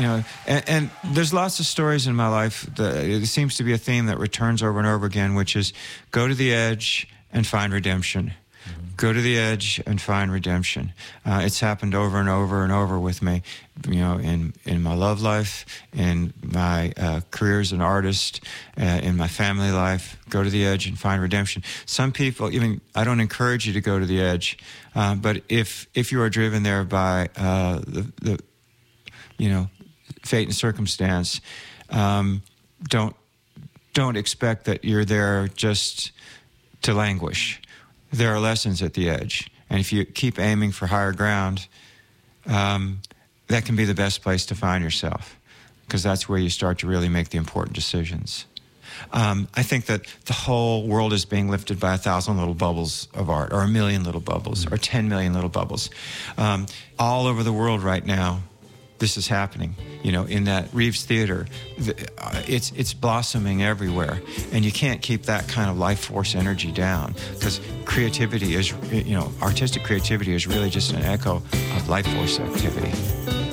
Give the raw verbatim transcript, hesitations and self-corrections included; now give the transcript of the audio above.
know, and, and there's lots of stories in my life. That, it seems to be a theme that returns over and over again, which is go to the edge and find redemption. Go to the edge and find redemption. Uh, it's happened over and over and over with me, you know, in, in my love life, in my uh, career as an artist, uh, in my family life. Go to the edge and find redemption. Some people, even, I don't encourage you to go to the edge, uh, but if if you are driven there by uh, the, the, you know, fate and circumstance, um, don't don't expect that you're there just to languish. There are lessons at the edge. And if you keep aiming for higher ground, um, that can be the best place to find yourself, because that's where you start to really make the important decisions. Um, I think that the whole world is being lifted by a thousand little bubbles of art, or a million little bubbles, or ten million little bubbles. Um, all over the world right now, this is happening. You know, in that Reeves Theater, the, uh, it's it's blossoming everywhere, and you can't keep that kind of life force energy down, because creativity is, you know, artistic creativity is really just an echo of life force activity.